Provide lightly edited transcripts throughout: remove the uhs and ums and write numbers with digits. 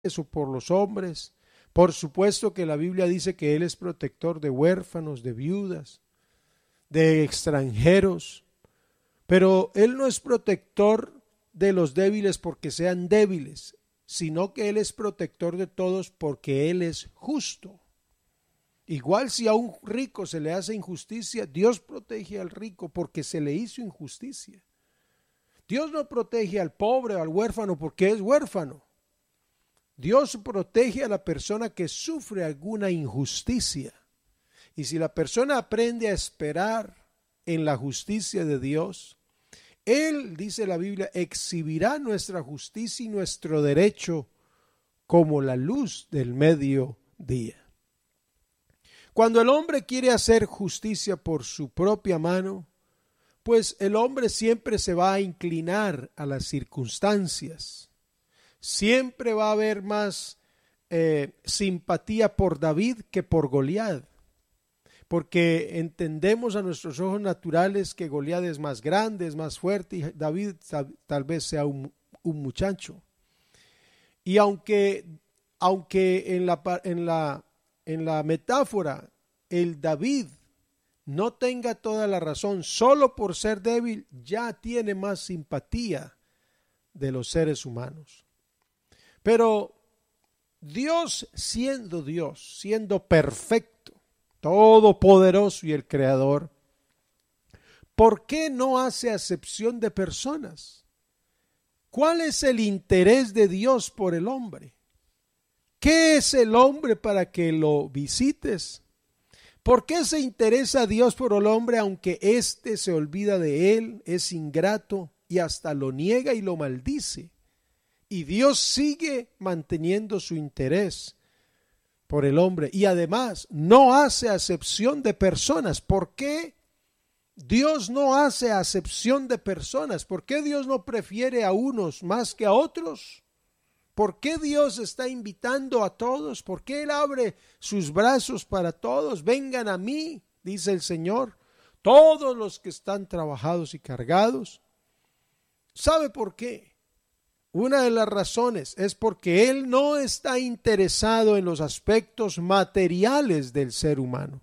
o por los hombres. Por supuesto que la Biblia dice que Él es protector de huérfanos, de viudas, de extranjeros, pero Él no es protector de los débiles porque sean débiles, sino que Él es protector de todos porque Él es justo. Igual si a un rico se le hace injusticia, Dios protege al rico porque se le hizo injusticia. Dios no protege al pobre o al huérfano porque es huérfano. Dios protege a la persona que sufre alguna injusticia. Y si la persona aprende a esperar en la justicia de Dios, Él, dice la Biblia, exhibirá nuestra justicia y nuestro derecho como la luz del mediodía. Cuando el hombre quiere hacer justicia por su propia mano, pues el hombre siempre se va a inclinar a las circunstancias. Siempre va a haber más simpatía por David que por Goliat, porque entendemos a nuestros ojos naturales que Goliat es más grande, es más fuerte y David tal vez sea un muchacho. Y aunque en la metáfora el David no tenga toda la razón, solo por ser débil ya tiene más simpatía de los seres humanos. Pero Dios, siendo perfecto, todopoderoso y el creador, ¿por qué no hace acepción de personas? ¿Cuál es el interés de Dios por el hombre? ¿Qué es el hombre para que lo visites? ¿Por qué se interesa Dios por el hombre aunque éste se olvida de él, es ingrato y hasta lo niega y lo maldice? Y Dios sigue manteniendo su interés por el hombre y además no hace acepción de personas. ¿Por qué Dios no hace acepción de personas? ¿Por qué Dios no prefiere a unos más que a otros? ¿Por qué Dios está invitando a todos? ¿Por qué Él abre sus brazos para todos? Vengan a mí, dice el Señor, todos los que están trabajados y cargados. ¿Sabe por qué? Una de las razones es porque Él no está interesado en los aspectos materiales del ser humano.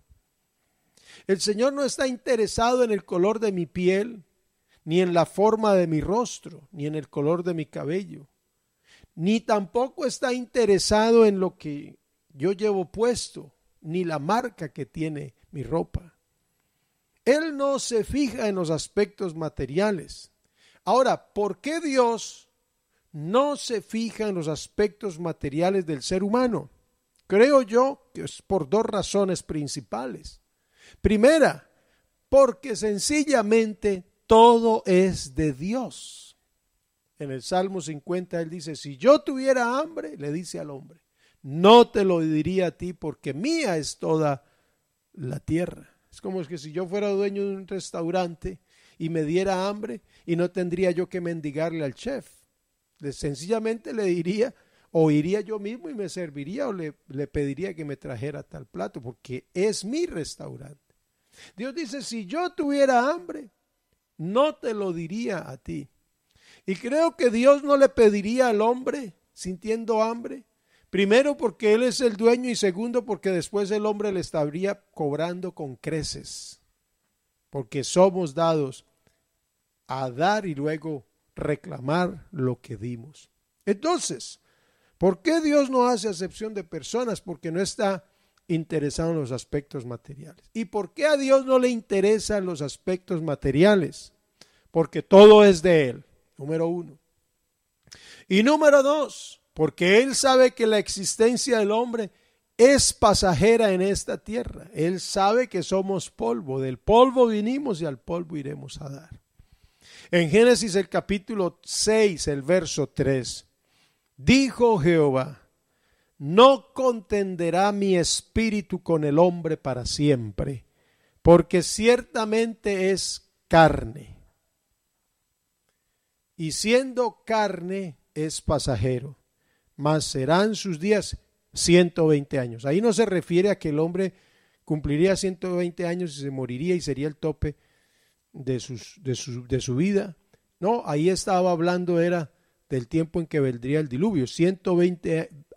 El Señor no está interesado en el color de mi piel, ni en la forma de mi rostro, ni en el color de mi cabello, ni tampoco está interesado en lo que yo llevo puesto, ni la marca que tiene mi ropa. Él no se fija en los aspectos materiales. Ahora, ¿por qué Dios no se fija en los aspectos materiales del ser humano? Creo yo que es por dos razones principales. Primera, porque sencillamente todo es de Dios. En el Salmo 50 él dice, si yo tuviera hambre, le dice al hombre, no te lo diría a ti porque mía es toda la tierra. Es como que si yo fuera dueño de un restaurante y me diera hambre y no tendría yo que mendigarle al chef. Sencillamente le diría, o iría yo mismo y me serviría o le pediría que me trajera tal plato porque es mi restaurante. Dios dice, si yo tuviera hambre, no te lo diría a ti. Y creo que Dios no le pediría al hombre sintiendo hambre. Primero porque Él es el dueño y segundo porque después el hombre le estaría cobrando con creces. Porque somos dados a dar y luego reclamar lo que dimos. Entonces, ¿por qué Dios no hace acepción de personas? Porque no está interesado en los aspectos materiales. ¿Y por qué a Dios no le interesan los aspectos materiales? Porque todo es de Él, número uno. Y número dos, porque Él sabe que la existencia del hombre es pasajera en esta tierra. Él sabe que somos polvo, del polvo vinimos y al polvo iremos a dar. En Génesis el capítulo 6, el verso 3, dijo Jehová, no contenderá mi espíritu con el hombre para siempre, porque ciertamente es carne. Y siendo carne es pasajero, mas serán sus días 120 años. Ahí no se refiere a que el hombre cumpliría 120 años y se moriría y sería el tope de su vida. No, ahí estaba hablando era del tiempo en que vendría el diluvio, 120